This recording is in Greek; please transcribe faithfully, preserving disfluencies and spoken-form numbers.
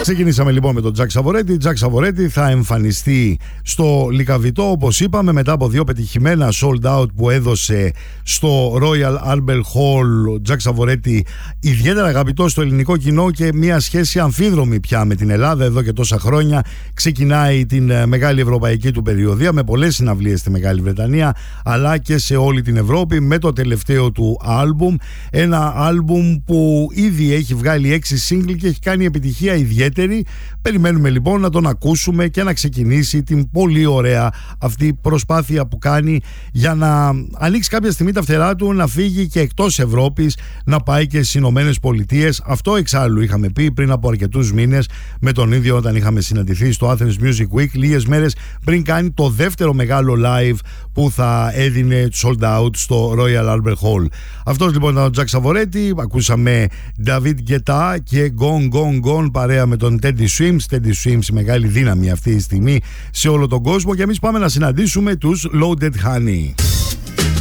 Ξεκινήσαμε λοιπόν με τον Τζακ Σαβορέτη. Τζακ Σαβορέτη θα εμφανιστεί στο Λυκαβητό, όπως είπαμε, μετά από δύο πετυχημένα sold out που έδωσε στο Royal Albert Hall. Ο Τζακ Σαβορέτη ιδιαίτερα αγαπητό στο ελληνικό κοινό και μια σχέση αμφίδρομη πια με την Ελλάδα εδώ και τόσα χρόνια. Ξεκινάει την μεγάλη ευρωπαϊκή του περιοδία με πολλές συναυλίες στη Μεγάλη Βρετανία αλλά και σε όλη την Ευρώπη, με το τελευταίο του άλμπουμ. Ένα άλμπουμ που ήδη έχει βγάλει έξι σύγκλι και έχει κάνει επιτυχία ιδιαίτερη. Περιμένουμε λοιπόν να τον ακούσουμε και να ξεκινήσει την πολύ ωραία αυτή προσπάθεια που κάνει για να ανοίξει κάποια στιγμή τα φτερά του, να φύγει και εκτός Ευρώπης, να πάει και στις Ηνωμένες Πολιτείες. Αυτό εξάλλου είχαμε πει πριν από αρκετούς μήνες με τον ίδιο όταν είχαμε συναντηθεί στο Athens Music Week, λίγες μέρες πριν κάνει το δεύτερο μεγάλο live που θα έδινε sold out στο Royal Albert Hall. Αυτός λοιπόν ήταν ο Τζακ Σαβορέτη. Ακούσαμε David Guetta και Gone Gone Gone παρέα με τον Teddy Swims. Teddy Swims, η μεγάλη δύναμη αυτή τη στιγμή σε όλο τον κόσμο. Και εμείς πάμε να συναντήσουμε τους Loaded Honey.